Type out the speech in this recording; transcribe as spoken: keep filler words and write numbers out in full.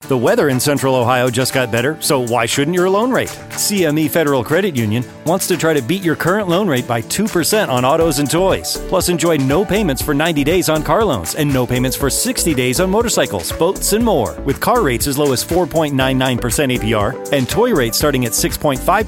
The weather in Central Ohio just got better, so why shouldn't your loan rate? C M E Federal Credit Union wants to try to beat your current loan rate by two percent on autos and toys. Plus, enjoy no payments for ninety days on car loans and no payments for sixty days on motorcycles, boats, and more. With car rates as low as four point nine nine percent A P R and toy rates starting at six point five